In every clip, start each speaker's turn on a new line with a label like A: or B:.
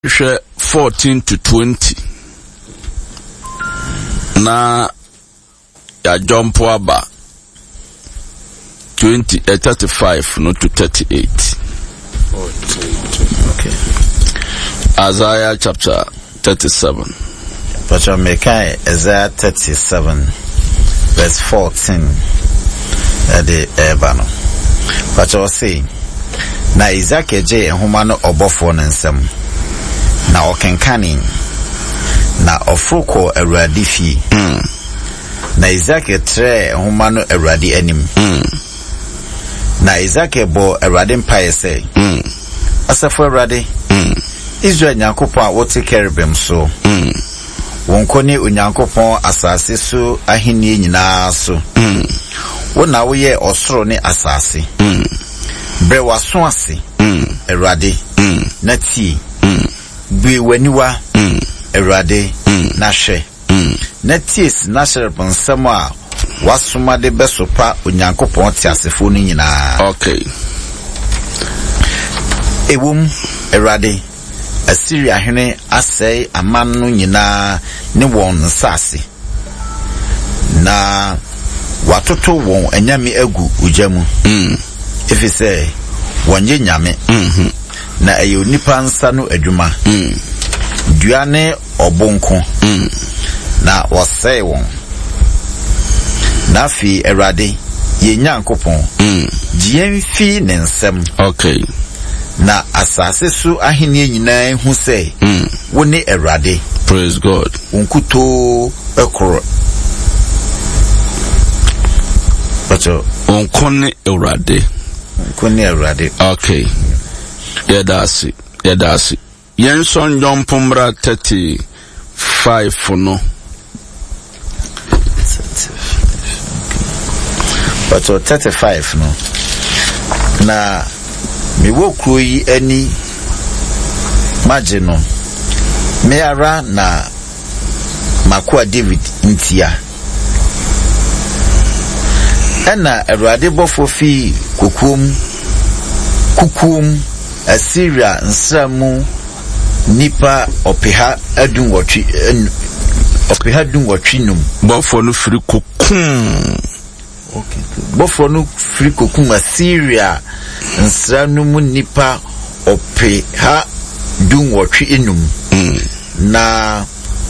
A: 14 to 20. Na ya jump aba 35 no to 38.
B: Okay.
A: Isaiah chapter 37.
B: But you make Isaiah 37 verse 14. The Ebano. But you say na Isaac eje ehumano obofo nsem na okenkani na ofruko Awurade fi na Isaac tre ehumano Awurade anim na Isaac bo Awurade mpaye say asafo Awurade Israel nyankopon a wote kerubim so wonkoni onyankopon asase so ahenni nyinaa so wona wo ye osoro ne asase brewa so ase Awurade na ti bi waniwa Awurade na hwe na ties na sherponsam a wasoma de besopa onyankopon ti asefo no nyinaa.
A: Okay.
B: Ewum Awurade Assyria hene asai amanu nyinaa ne won nsase na watoto won anyame agu ujamu efise wonye nyame na ayo nipa nsa no adwuma duane obonko na wasai won na fi Awurade ye nyankopon gien fi ne nsem.
A: Okay.
B: Na asase su ahenie nyinaa hu say woni Awurade.
A: Praise God.
B: Unkuto ekoro bacho
A: onkone Awurade.
B: Unkone Awurade.
A: Okay. Yedasi yenson jompumra 35 no
B: bacho 35 no na mi wokru yi ani magino me ara na makwa David ntia ena Awurade bofo fi kukum Assyria nsramu nipa opeha dunwotwi num
A: bofo no firi kukum.
B: Okay. Bofo no firi kukum Assyria nsramu nipa opeha dunwotwi enum na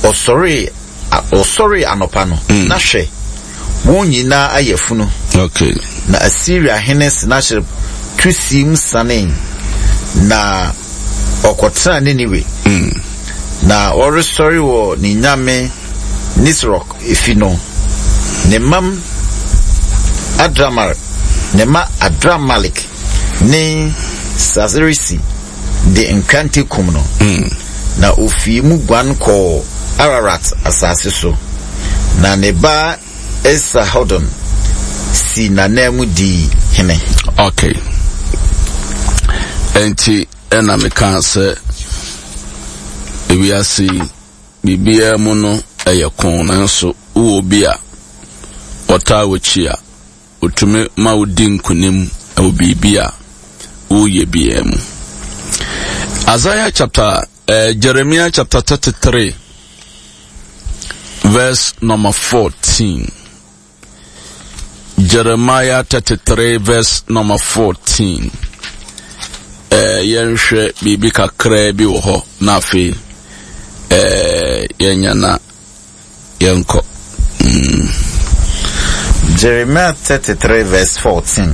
B: osori anopano na hwe wonyina ayefunu.
A: Okay.
B: Na Assyria hene Sennacherib tusim sanin na okotra neniwe na oresori wo ni nyame Nisroch efino ne mam Adramalik ne Sazerisi de nkante kumno na ofi mu gwan ko Ararat asase so na ne ba Esarhaddon si na nemu di hene.
A: Okay. Enti ena meka se ewiase bibia mu no eyekon nanso wo bi a ota wochi a otume ma odi nkunim e bibia wo ye bia mu. Isaiah chapter Jeremiah chapter 33 verse number 14. Jeremiah 33 verse number 14. Yenhwe bibi kakra bi wo ho na afi yenyana yenko.
B: Jeremiah 33 verse 14.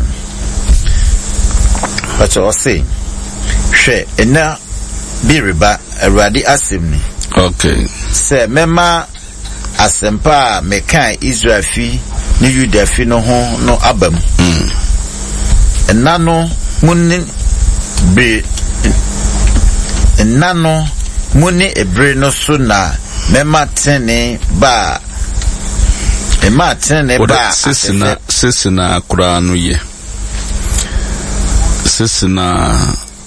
B: But you say hwe ena biriba Awurade asemni.
A: Okay.
B: Se mema asempa mekan Israel fi ni Juda fi no ho no abam. Enano munni be enano munni ebre no so na mema tene ba sesina
A: kura no ye sesina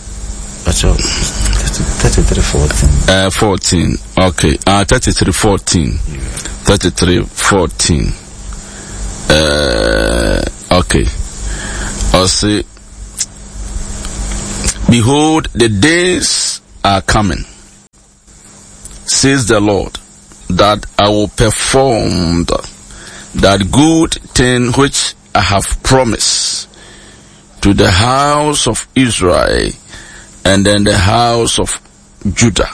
B: 33:14
A: 14. Okay. 33:14 33:14 okay. I'll say, behold, the days are coming, says the Lord, that I will perform that good thing which I have promised to the house of Israel and then the house of Judah.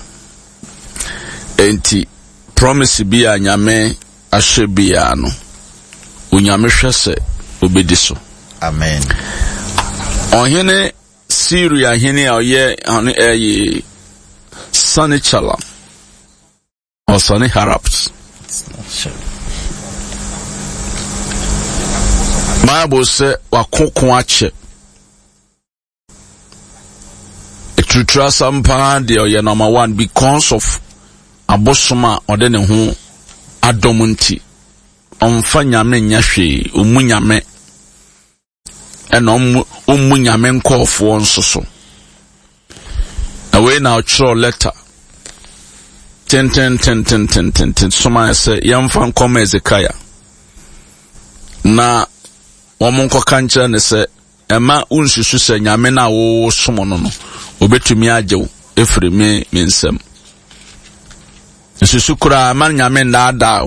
A: Enti promise bi a nyame ahye bia no onyame hwese obedi so.
B: Amen.
A: Ohene Syria hene a oye Sennacherib or Sennacherib. Bible say wakoko ache etutra sampa de oye number 1 because of abosoma ode ne ho adomunti onfa nyame nyahwe omunyame ena omunyame nkofo nsoso away now throw letter 10 soma say yamfa nkoma Ezekiah na womonko kanche ne se ema unsusu se nyame na wo somo no obetumi agyew efreme mensem nsusu kura man nyame ndaada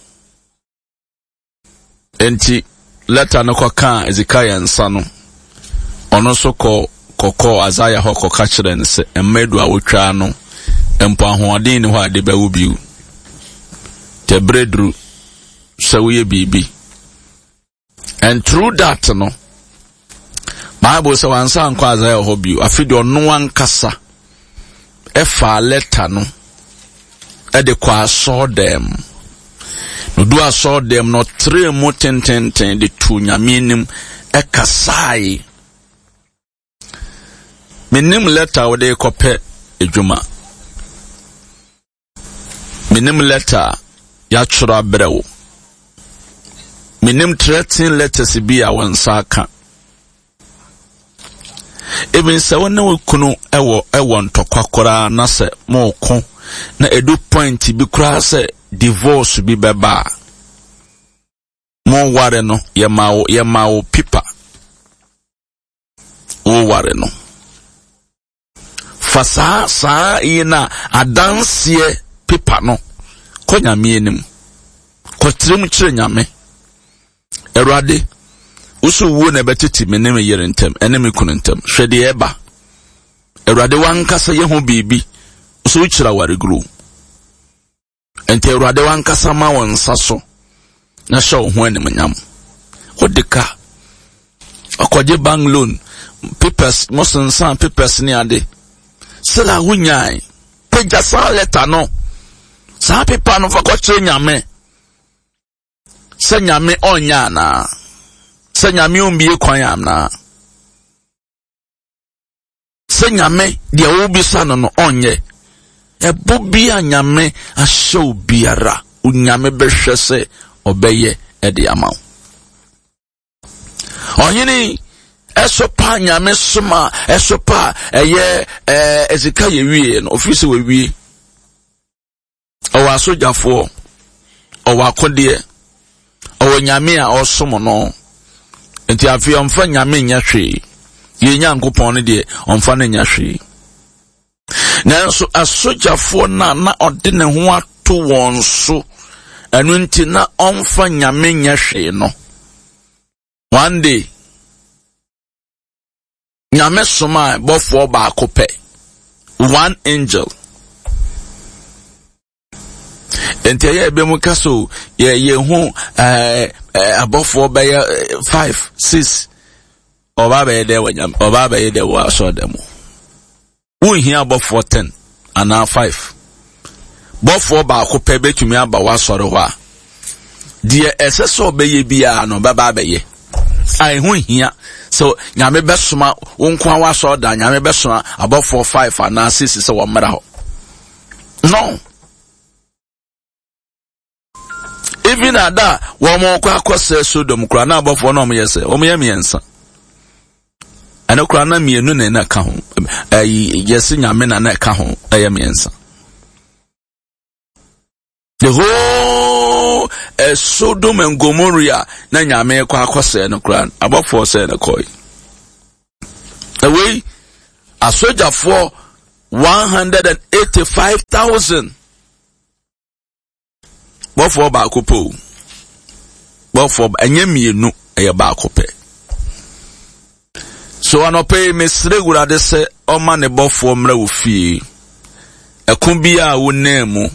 A: enti letter no koka Ezekiah nsa no ono so koko Azaya hoko ka kire ne se emedu a wotwa no empo ahoɔden ne hɔ ade bawo biu te bredru se wo ye bibi. And through that no Bible say wansa anko Azaya hɔ biu afidi ono ankasa efa letter no de kwa saw them no do I saw them no 3 mo 10 de tu nyamenim ekasai menim letter wo de kope ejuma menim letter ya chura brewo menim 13 letters bi a wansa aka even se wona wekunu ewo ntokwa na se mo ko na edu point bi kura se divorce bi beba mo ware no yemawo pipa o ware no fasa sa ina adansie pipa no ko nyame enim ko tirem kire nyame erade usu wo na betiti menem yere ntem enem kunu ntem hwede eba erade wankasa ye ho bibi usu kira ware gru ente erade wankasa ma wonsa so na show ho enem nyam odeka akoje bank loan papers mosensan papers ni ade sela hunyai peja sa letter no sa paper no fa ko kire nyame se nyame onya na se nyame ombie kwan amna se nyame de obisa no onye ebo bia nyame ahye biara unyame behwe se obeye ede amaw onyini esopa nyame soma esopa eye Ezekiah wie no ofisi we wie owa sojafo owa akode owa nyame a osomo no enti afi omfa nyame nya hwe ye nyankopon ne de omfa ne nya hwe nanso asojafo na ode ne ho ato won so anu nti na omfa nyame nya hwe no one day nyame soma bofo ba akope one angel enti ye be mu kaso ye hu abofo ba 5 6 oba be de wanyam oba be de wa so dem unhia abofo 10 ana 5 bofo ba akope betumi aba wa soro hɔ a de eseso be ye bia no baba be ye ai hu hia so nyame besoma wonkwa wa so da nyame besoma abofo 5 ana 6 se wo mra ho no even ada wo mo kwa akose Sodom kura na abofo na omo yese omo ye miensa ana kura na mienu na ka ho yesi nyame na ka ho aye miensa the whole Sodom and Gomorrah na nyame kwa akose no kura abofo se na koi away a soldier for 185,000 bofo ba kopo bofo enye mienu eye ba kope so anope mesre gurade se oma ne bofo mra wo fie ekun bia wo nemu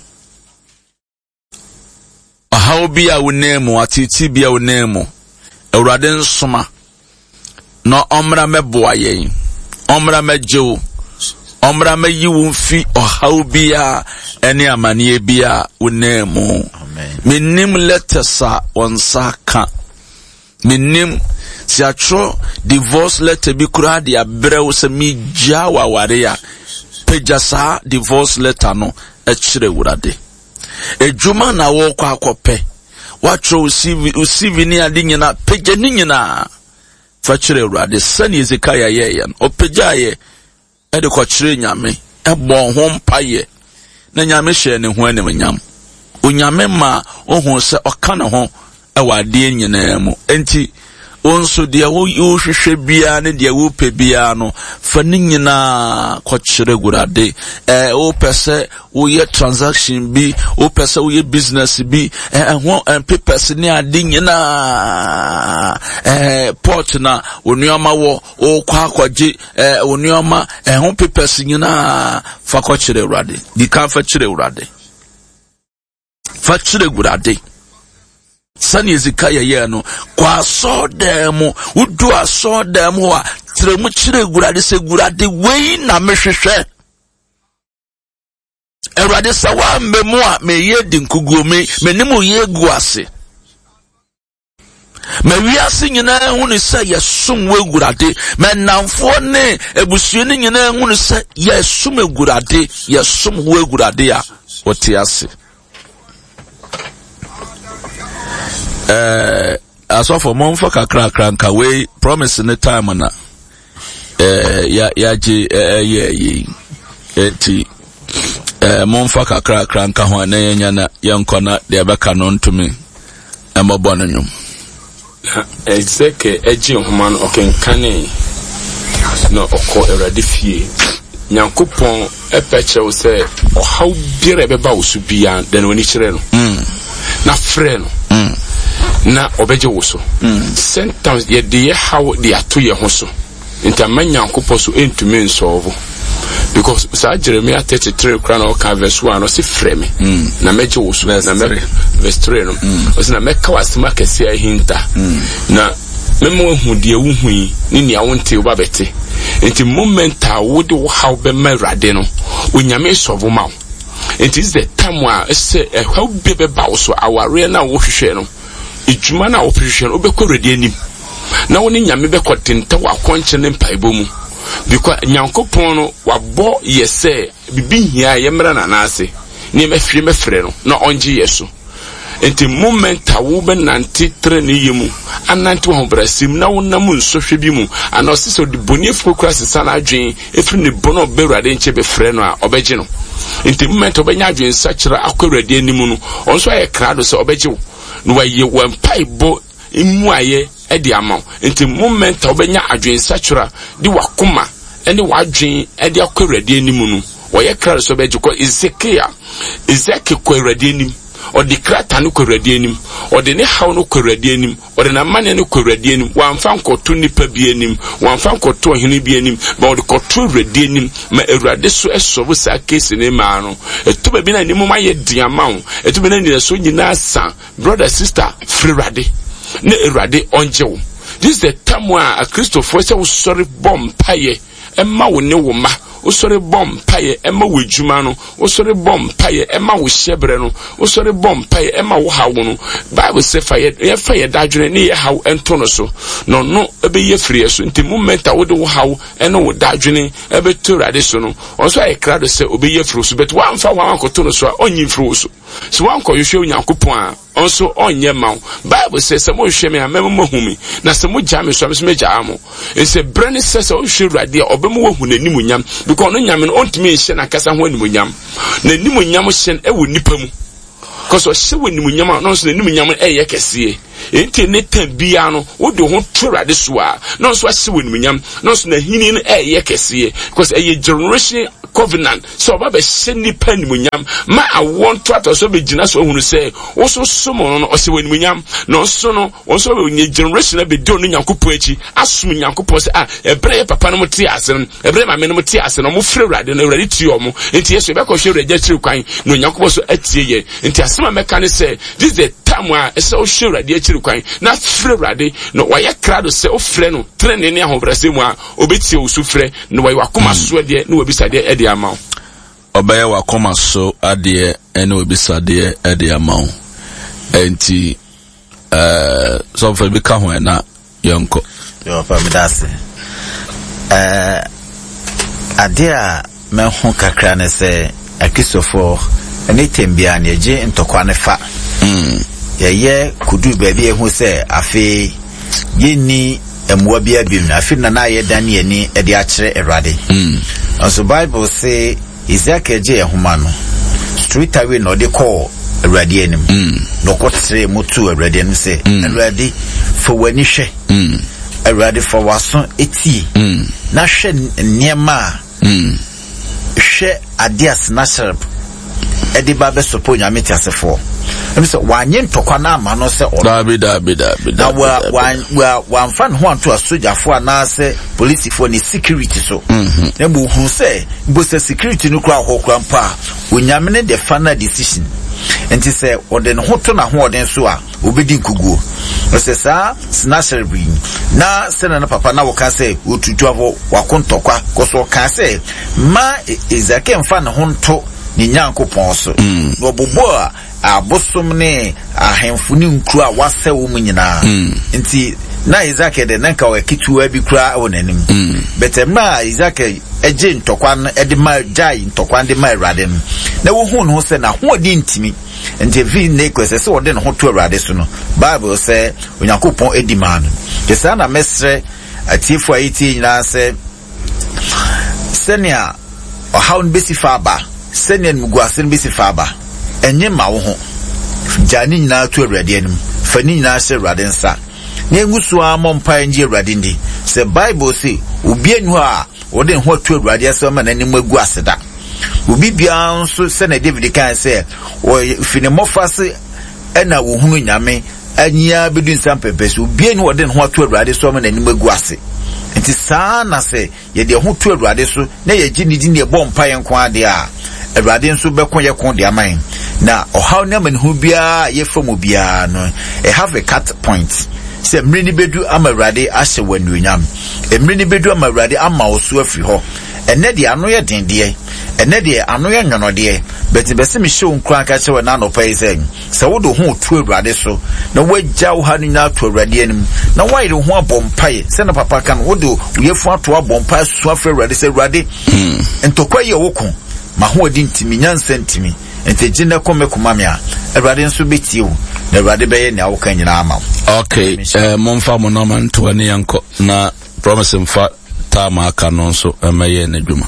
A: ahaw bia wo nemu atiti bia wo nemu ewrade nsoma no omra meboa yen omra mejew omra meyiwu fi ohaw bia ene amanie bia wo nemu menim letters onsa ka menim si atro divorce letter bi kura de abrew se mi jawa warea pejasa divorce letter no ekire wurade ejuma na wo kwa akope watro usivi ni ade nyina peja ni nyina fa kire wurade sani Ezekaya ye o peja ye e de ko kire nyame e bon ho mpaye na nyame hye ne ho anem nyam onyame ma ohun se okana ho e wade nyina mu enti onso de wo hwehwe bia ne de wo pe bia no fa ni nyina ko kire gurade o pese wo ye transaction bi o pese wo ye business bi ho papers ni ade nyina port na onuama wo o kwa akwaje onuama ho papers nyina fa ko kire gurade di kan fa kire gurade fa kire gurade sani Ezekaya ye no kwa so dem udu aso dem ho a tremu kire gurade se gurade wei na mehwehwe erade sa wa mbemu a me ye dinkugo me nimu ye guase me wiase nyina hu ne se yesum we gurade me namfo ne ebusue ne nyina hu ne se yesum gurade yesum we gurade a otiase asofo monfa kakra kranka we promise ne time na ya ji ye enti monfa kakra kranka ho na yenya na yenkona de beka no ntumi emobọ no nyum
C: Ezeke eji homan okenkane no okọ erade fie Nyankopon epeche wo se ohaw bire beba wo su bia den woni kire no na frɛ no na obeje wo so sentence ye de how de ato ye ho so ntama Nyankopon so entumi nsolve because sa Jeremiah 33 kran o ka verse 1 no se frɛ me na meje wo so na verse 3 no o se na meka wasema kase ahinta na memo hu de wu hu ni nia wonte wo babete enti moment a wo de how be marade no onyame solve ma enti is the time a se how be ba wo so aware na wo hwehwe no ejuma na wo hwehwe no obekɔ redi anim na woni nyame bekɔ tenta wa konche ne mpaibo mu because Nyankopon no wabɔ yese bibi hia ye mra na nase ne mefrɛ no na onje yeso enti moment a wo be nante tre ne yemu anante wo brasim na wo nam nsohwe bi mu ana osiso de boniefo kura sesa na adwen efri ne bono berade nche be frɛ no a obegye no enti moment obenya adwen sachira akorade anim no onso aye krado se obegye wo no waye wampaibo imu aye edi amount enti moment obenya adwen sachira di wakoma ene wadwen edi akorade anim no waye krado se obegye ko Ezeke ko erade anim o de krata no korade anim o de ne haw no korade anim o de na mane no korade anim wanfa nkoto nipa bi anim wanfa nkoto ohene bi anim ba o de koto rade anim ma erade so esobo sa case ne ma no etuba bi na ni moma ye diamount etuba na ni so nyina san brother sister free rade ne erade onjewo this is the time where a Christopher say we sorry bomb paye emma wo ne wo ma osore bom paye ema wejuma no osore bom paye ema wo hyebre no osore bom paye ema wo hawo no Bible say faye dadwene ne ye hawo ento no so no ebe ye free so nti moment a wo de wo hawo ene wo dadwene ebe to rade so no onso aye krado say obe ye free so but wan fa wan koto no so onyi free so wan ko yehwe Nyankopon a onso onye ma Bible says se mo hwe me amemo mahumi na se mo jame so me jamo e se brane says o hwe rade obemo wo hu nanim nyam because no nyame no ontimi hye na kasa ho anim nyam na anim nyam hye e wo nipa mu because o hye wo anim nyam no so na anim nyam e ye kese enti ne tabia no wo de ho to rade so a no so hye wo anim nyam no so na hini no e ye kese because e ye generation covenant so ba be sheni pani munyam ma awon to ato so be gina so hunu say wo so somo no o se wani munyam no so no wo so be generation be do no nyankopɔ achi asum nyankopɔ se ebre papa no mti ase no ebre ma me no mti ase no mo frɛ urade no urade ti omo enti yeso be ko hwe urade chiri kwan no nyankopɔ so atie ye enti asema meka ne say this is the time where ese o hwe urade chiri kwan na frɛ urade no waye krado se o frɛ no trene ne ahobrase mu a obeti o su frɛ no waye wakoma so de no wabisa de e de ama
A: obeye wakoma so ade ene wabisa de e de ama enti so for be ka ho na yonko
B: yo fa mi dase ade a me ho kakra ne se akisofo ene tembia ne je ntokwa ne fa ye kudu baabi e hu se afi yeni emwa bia bim na afi na ye daniel ni e de akire erade also bible say Isaac je ehoma no straight away no de call erade anim no kotre mutu erade anim say erade for wani hwe erade for waso eti na hwe niema hwe adias na sharp edi ba be sopo nyame tiasefo so wanye ntokwa na ama no se
A: dabi
B: na wa fan ho anto asojafo na se police fo ni security so na bu hu se bo se security no kura hokura mpa onyame ne the final decision enti se ode no hoto na ho ode so a obedi nkuguo se sa snatcher bring na se na papa na wo ka se otutu avo wakontokwa koso ka se ma Isaac mfa ne ho nto ni nyankopon so no bobo a abosom ne ahemfuni nkru a wase wo munyina nti na Isaac de nanka wa kitu abi kura onanim betemna Isaac eje ntokwa no ede ma jai ntokwa de ma erade no na wo hu no se na ho odi ntimi nti vi ne kwese se wo de no ho to erade so no bible se onyankopon edi man de sa na mesre atiefo ayiti nyina se senia o haun besi faba senia muguasen besi faba enye ma wo ho jani nyina to erade anim fani nyina se erade nsa na engusu amon pa enje erade ndi se bible se obi enu a wo de ho to erade ase ma na nim agu aseda obi bia nso se na David kan se o fini mofase ena wo hunu nyame anya bedu nsam pepeso obi enu wo de ho to erade so ma na nim agu ase enti saa na se ye de ho to erade so na ye gi nidi ne bom pa yen kwa de a erade nso be kon ye kon de aman na ohaw na man hu bia ye fam bia no e have a cut point se mreni bedu amarade ahye wanuonyam mreni bedu amarade ama osu afri ho ene de ano ye dendie ene de ano ye nwonode beti bese me hye onkran ka che na no pai se wodo ho tu erade so na wagya wo hanu na tu erade anim na wayire ho abompai se na papa kan wodo uyefu ato abompai su afri erade se erade ntokwa ye woko ma ho odi ntimi nyansa ntimi ente na komekuma me a erade nso betie wo na erade beye ne awoka nyina ama
A: okay momfa mo no man to ne yanko na promise mfa tama aka no nso emeye na dwuma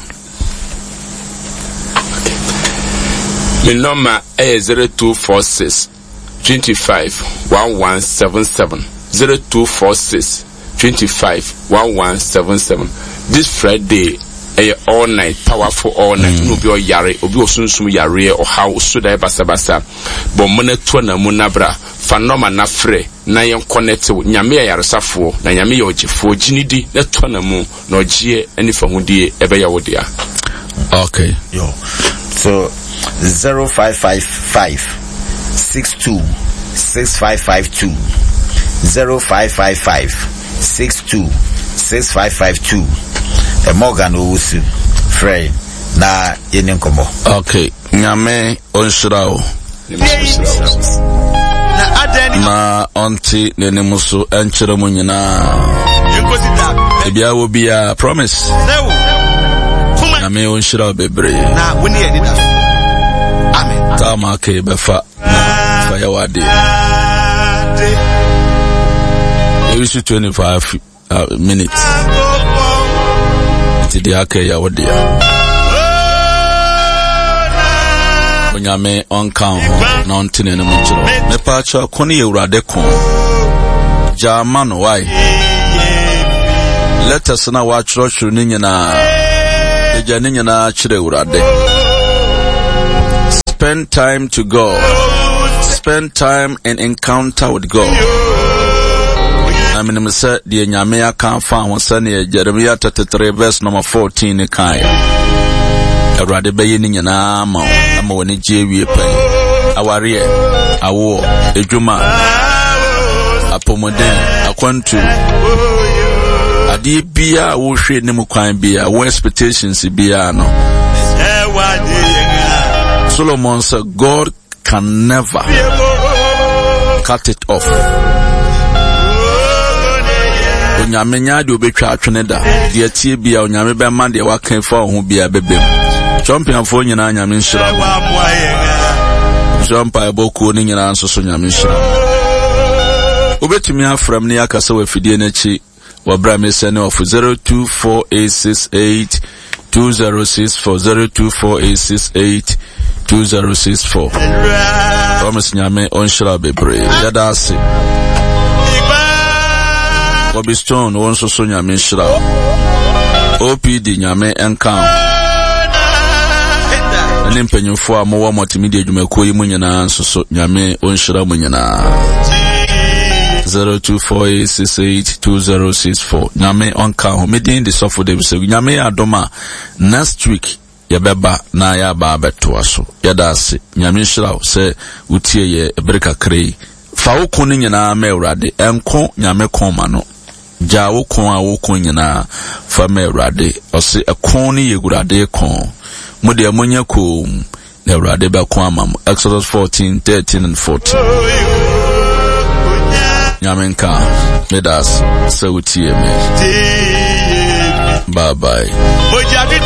C: my number is 0246 25 1177 0246 25 1177 this Friday all night, powerful all night. No be o yare, obi osunsum yare or how so da basa. But mone to na munabra, fanoma na fre, na yon connect nyame yaresafo, na nyame yojifo, jinidi, na to na mu, no jie, any famudi, ebe ya wodia.
A: Okay.
B: Yo. So 0555 62 6552 0555 62 6552 Morgan Owusu Frey na yeni nkomo.
A: Okay, nyame onshirao na onti nenimuso enchire mu nyina ebia wo bia promise nyame onshirao bebre
D: na woni edida amen
A: tama ke befa fa yawade every 25 minutes the ake ya wodia onyame onkan ho na ontine ne mchiro me pa cha koni ye urade kon jama no why let us na wa chiro chiro ni nyina Ejani na chire urade. Spend time to God. Spend time and encounter with God. I mean, say the Nyame can find one Jeremiah 33 verse number 14 kaya. Urade be yin na ma ama woni jewie pen. Aware, awo, ejuma, apomoden, akwantu. Adi bia wo hwe ne mu kwan bia wo expectations bia no. Solomon said God can never cut it off. Onyame nya de obetwa atwene da de atie bia onyame be ma de wakan fa ho bia bebem. Champion fo nyina nyame nshira. Champion boku ni nyina nso so nyame nshira. Obetumi afram ne yakasa wa fidie na chi wa bra me sene of 024868 2064 2064. Promise nyame onshira bebre. Yada ase. Bobby Stone wonso so nyame nshira. OPD nyame enkan. Ani mpanyimfo a mo wa multimedia adwumakuo yi munyana nso so nyame onshira munyana. 0248682064. Nyame onka ho medin de sofo de biso nyame adoma next week yabeba na ya ba beto aso yada ase nyame nshira se utie ye ebreka krei fa wo kun nyina ma urade enko nyame kon ma no ja wo kon a wo kun nyina fa ma urade ose ekon ni yegurade kon mo de amonya ko na urade ba kon amam Exodus 14:13 and 14. Nyamenka medas se utie me. Bye bye.